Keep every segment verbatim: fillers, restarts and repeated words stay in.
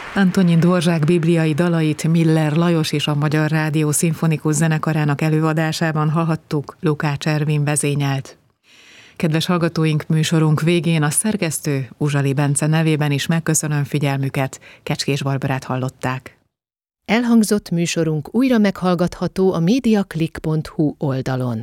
Antonin Dvořák bibliai dalait Miller Lajos és a Magyar Rádió Szimfonikus Zenekarának előadásában hallhattuk, Lukács Ervin vezényelt. Kedves hallgatóink, műsorunk végén a szerkesztő Uzsali Bence nevében is megköszönöm figyelmüket, Kecskés Barbarát hallották. Elhangzott műsorunk újra meghallgatható a mediaclick pont hu oldalon.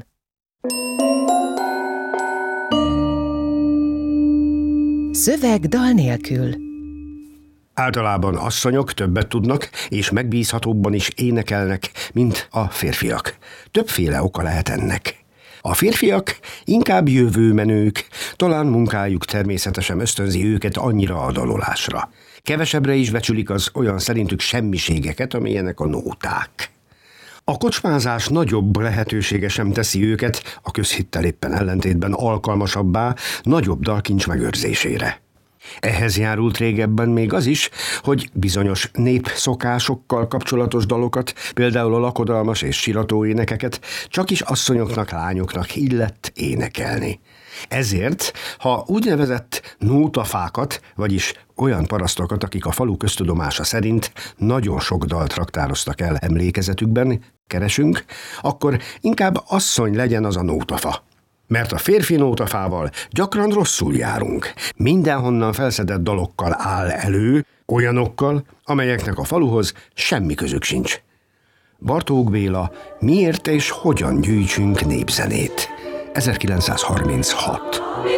Szöveg dal nélkül. Általában asszonyok többet tudnak, és megbízhatóbban is énekelnek, mint a férfiak. Többféle oka lehet ennek. A férfiak inkább jövőmenők, talán munkájuk természetesen ösztönzi őket annyira a dalolásra. Kevesebbre is becsülik az olyan szerintük semmiségeket, amilyenek a nóták. A kocsmázás nagyobb lehetősége sem teszi őket, a közhittel éppen ellentétben alkalmasabbá, nagyobb dalkincs megőrzésére. Ehhez járult régebben még az is, hogy bizonyos népszokásokkal kapcsolatos dalokat, például a lakodalmas és sirató énekeket csak is asszonyoknak, lányoknak illett énekelni. Ezért, ha úgynevezett nótafákat, vagyis olyan parasztokat, akik a falu köztudomása szerint nagyon sok dalt raktároztak el emlékezetükben, keresünk, akkor inkább asszony legyen az a nótafa. Mert a férfi nótafával gyakran rosszul járunk. Mindenhonnan felszedett dalokkal áll elő, olyanokkal, amelyeknek a faluhoz semmi közük sincs. Bartók Béla, Miért és hogyan gyűjtsünk népzenét? ezerkilencszázharminchat